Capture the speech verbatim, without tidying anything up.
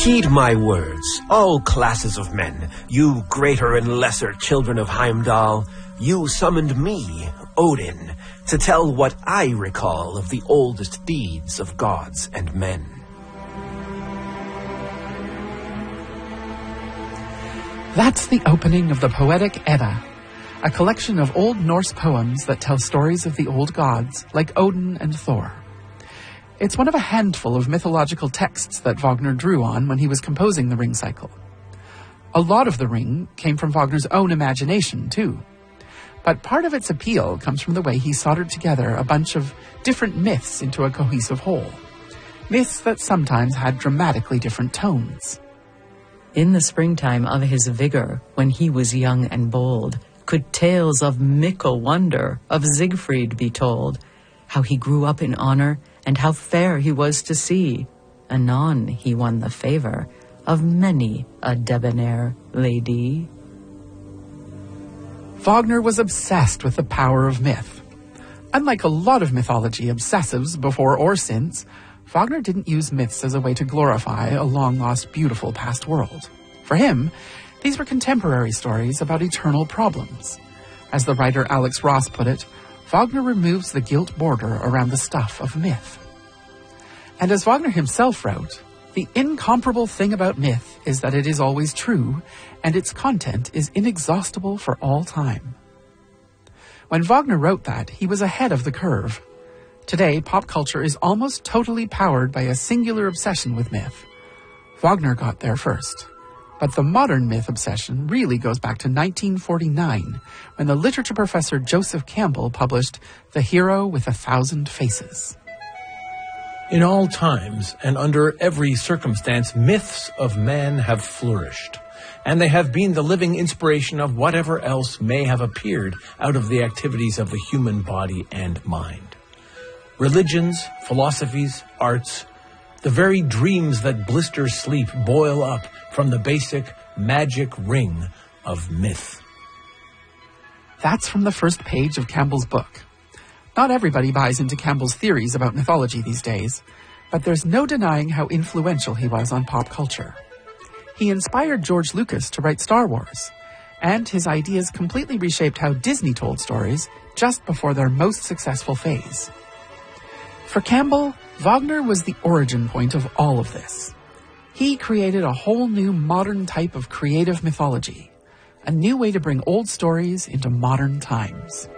Heed my words, all classes of men, you greater and lesser children of Heimdall. You summoned me, Odin, to tell what I recall of the oldest deeds of gods and men. That's the opening of the Poetic Edda, a collection of Old Norse poems that tell stories of the old gods, like Odin and Thor. It's one of a handful of mythological texts that Wagner drew on when he was composing the Ring cycle. A lot of the Ring came from Wagner's own imagination, too. But part of its appeal comes from the way he soldered together a bunch of different myths into a cohesive whole. Myths that sometimes had dramatically different tones. In the springtime of his vigor, when he was young and bold, could tales of mickle wonder of Siegfried be told, how he grew up in honor and how fair he was to see. Anon he won the favor of many a debonair lady. Wagner was obsessed with the power of myth. Unlike a lot of mythology obsessives before or since, Wagner didn't use myths as a way to glorify a long-lost beautiful past world. For him, these were contemporary stories about eternal problems. As the writer Alex Ross put it, Wagner removes the gilt border around the stuff of myth. And as Wagner himself wrote, the incomparable thing about myth is that it is always true, and its content is inexhaustible for all time. When Wagner wrote that, he was ahead of the curve. Today, pop culture is almost totally powered by a singular obsession with myth. Wagner got there first. But the modern myth obsession really goes back to nineteen forty-nine, when the literature professor Joseph Campbell published The Hero with a Thousand Faces. In all times and under every circumstance, myths of man have flourished, and they have been the living inspiration of whatever else may have appeared out of the activities of the human body and mind. Religions, philosophies, arts, the very dreams that blister sleep boil up from the basic magic ring of myth. That's from the first page of Campbell's book. Not everybody buys into Campbell's theories about mythology these days, but there's no denying how influential he was on pop culture. He inspired George Lucas to write Star Wars, and his ideas completely reshaped how Disney told stories just before their most successful phase. For Campbell, Wagner was the origin point of all of this. He created a whole new modern type of creative mythology, a new way to bring old stories into modern times.